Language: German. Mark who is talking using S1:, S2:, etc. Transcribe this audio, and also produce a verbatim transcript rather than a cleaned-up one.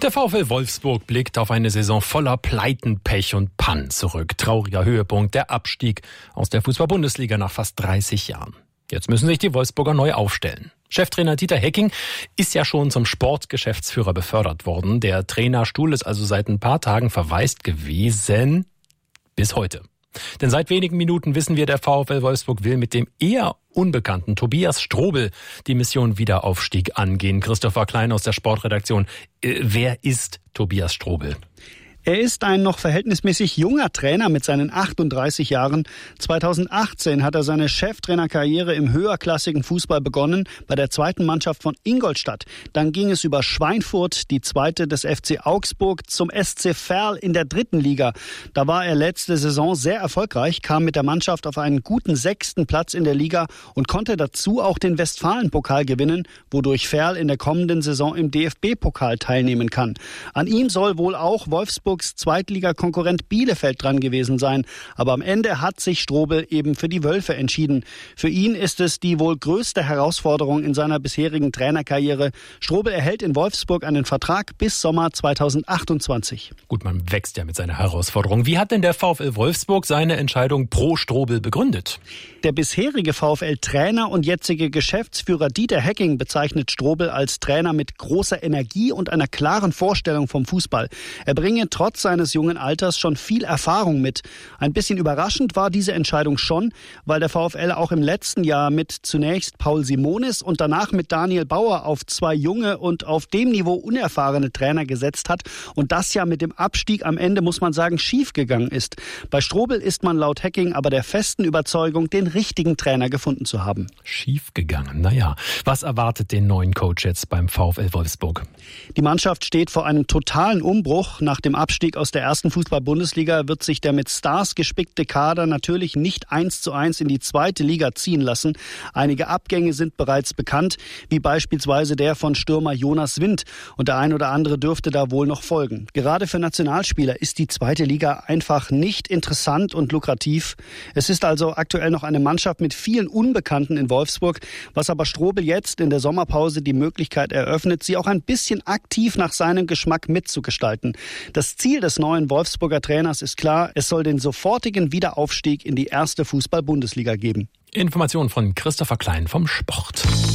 S1: Der VfL Wolfsburg blickt auf eine Saison voller Pleiten, Pech und Pannen zurück. Trauriger Höhepunkt, der Abstieg aus der Fußball-Bundesliga nach fast dreißig Jahren. Jetzt müssen sich die Wolfsburger neu aufstellen. Cheftrainer Dieter Hecking ist ja schon zum Sportgeschäftsführer befördert worden. Der Trainerstuhl ist also seit ein paar Tagen verwaist gewesen. Bis heute. Denn seit wenigen Minuten wissen wir, der VfL Wolfsburg will mit dem eher unbekannten Tobias Strobel die Mission Wiederaufstieg angehen. Christopher Klein aus der Sportredaktion. Äh, wer ist Tobias Strobel?
S2: Er ist ein noch verhältnismäßig junger Trainer mit seinen achtunddreißig Jahren. zweitausendachtzehn hat er seine Cheftrainerkarriere im höherklassigen Fußball begonnen, bei der zweiten Mannschaft von Ingolstadt. Dann ging es über Schweinfurt, die zweite des F C Augsburg, zum S C Verl in der dritten Liga. Da war er letzte Saison sehr erfolgreich, kam mit der Mannschaft auf einen guten sechsten Platz in der Liga und konnte dazu auch den Westfalen-Pokal gewinnen, wodurch Verl in der kommenden Saison im D F B-Pokal teilnehmen kann. An ihm soll wohl auch Wolfsburg Zweitligakonkurrent Bielefeld dran gewesen sein. Aber am Ende hat sich Strobel eben für die Wölfe entschieden. Für ihn ist es die wohl größte Herausforderung in seiner bisherigen Trainerkarriere. Strobel erhält in Wolfsburg einen Vertrag bis Sommer zweitausendachtundzwanzig.
S1: Gut, man wächst ja mit seiner Herausforderung. Wie hat denn der VfL Wolfsburg seine Entscheidung pro Strobel begründet?
S2: Der bisherige VfL-Trainer und jetzige Geschäftsführer Dieter Hecking bezeichnet Strobel als Trainer mit großer Energie und einer klaren Vorstellung vom Fußball. Er bringe trotz seines jungen Alters schon viel Erfahrung mit. Ein bisschen überraschend war diese Entscheidung schon, weil der VfL auch im letzten Jahr mit zunächst Paul Simonis und danach mit Daniel Bauer auf zwei junge und auf dem Niveau unerfahrene Trainer gesetzt hat und das ja mit dem Abstieg am Ende, muss man sagen, schiefgegangen ist. Bei Strobel ist man laut Hecking aber der festen Überzeugung, den richtigen Trainer gefunden zu haben.
S1: Schiefgegangen, naja. Was erwartet den neuen Coach jetzt beim VfL Wolfsburg?
S2: Die Mannschaft steht vor einem totalen Umbruch. Nach dem Abstieg aus der ersten Fußball-Bundesliga wird sich der mit Stars gespickte Kader natürlich nicht eins zu eins in die zweite Liga ziehen lassen. Einige Abgänge sind bereits bekannt, wie beispielsweise der von Stürmer Jonas Wind. Und der ein oder andere dürfte da wohl noch folgen. Gerade für Nationalspieler ist die zweite Liga einfach nicht interessant und lukrativ. Es ist also aktuell noch eine Mannschaft mit vielen Unbekannten in Wolfsburg, was aber Strobel jetzt in der Sommerpause die Möglichkeit eröffnet, sie auch ein bisschen aktiv nach seinem Geschmack mitzugestalten. Das Ziel des neuen Wolfsburger Trainers ist klar, es soll den sofortigen Wiederaufstieg in die erste Fußball-Bundesliga geben.
S1: Informationen von Christopher Klein vom Sport.